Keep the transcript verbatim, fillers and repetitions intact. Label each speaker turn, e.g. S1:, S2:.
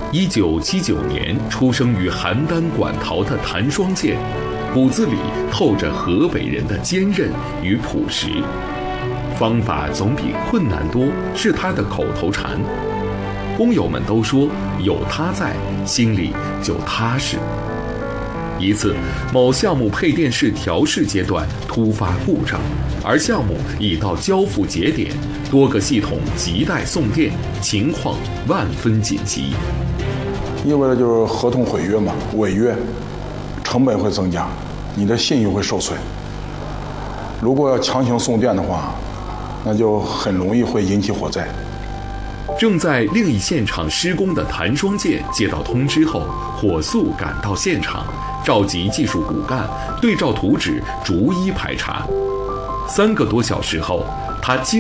S1: 一九七九年出生于邯郸馆陶的谭双剑，骨子里透着河北人的坚韧与朴实。方法总比困难多是他的口头禅。工友们都说有他在，心里就踏实。一次，某项目配电室调试阶段突发故障，而项目已到交付节点，多个系统亟待送电，情况万分紧急。
S2: 意味着就是合同毁约嘛，违约，成本会增加，你的信誉会受损。如果要强行送电的话，那就很容易会引起火灾。
S1: 正在另一现场施工的谭双剑接到通知后，火速赶到现场，召集技术骨干，对照图纸逐一排查。三个多小时后，他精